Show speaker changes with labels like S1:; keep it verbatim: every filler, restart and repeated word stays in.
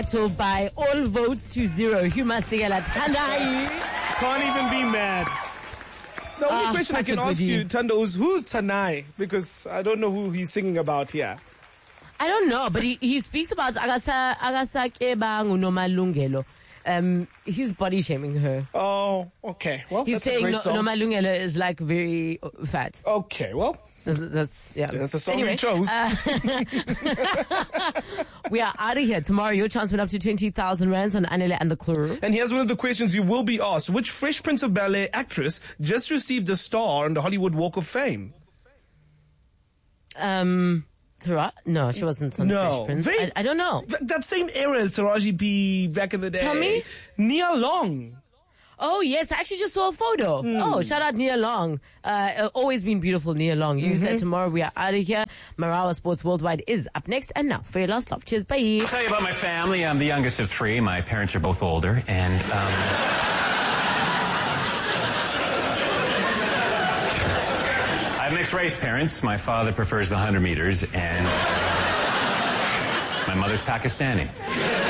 S1: By all votes to zero. Hugh Masekela, Tanai.
S2: Can't even be mad. The only
S1: Ah,
S2: question I
S1: such
S2: can
S1: a
S2: ask
S1: goodie.
S2: you, Tando, is who's Tanai? Because I don't know who he's singing about here.
S1: I don't know, but he, he speaks about Agasa Agasa Keba Ngunomalungelo. Um, he's body shaming her.
S2: Oh, okay. Well,
S1: He's
S2: that's a
S1: saying
S2: great
S1: no,
S2: song.
S1: Nomalungelo is like very uh, fat.
S2: Okay, well,
S1: That's, that's yeah.
S2: that's the song
S1: Anyway,
S2: you chose.
S1: uh, we are out of here. Tomorrow, your chance went up to twenty thousand rands on Anele and the Crew.
S2: And here's one of the questions you will be asked. Which Fresh Prince of Bel-Air actress just received a star on the Hollywood Walk of Fame?
S1: Um, Tara? No, she wasn't on
S2: No.
S1: Fresh Prince.
S2: Very-
S1: I, I don't know.
S2: Th- that same era as Taraji P back in the day.
S1: Tell me.
S2: Nia Long.
S1: Oh, yes. I actually just saw a photo.
S2: Hmm.
S1: Oh, shout out Nia Long. Uh, always been beautiful, Nia Long. Use
S2: Mm-hmm.
S1: that tomorrow. We are out of here. Marawa Sports Worldwide is up next. And now for your last love. Cheers. Bye.
S3: I'll tell you about my family. I'm the youngest of three. My parents are both older. And, um... I have mixed race parents. My father prefers the one hundred meters. And my mother's Pakistani.